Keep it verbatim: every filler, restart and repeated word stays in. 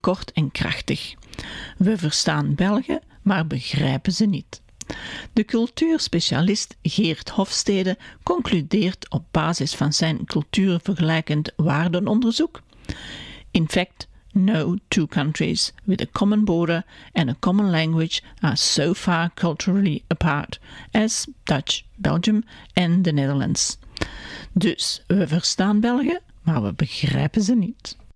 kort en krachtig. We verstaan Belgen, maar begrijpen ze niet. De cultuurspecialist Geert Hofstede concludeert op basis van zijn cultuurvergelijkend waardenonderzoek: In fact, no two countries with a common border and a common language are so far culturally apart as Dutch, Belgium and the Netherlands. Dus we verstaan Belgen, maar we begrijpen ze niet.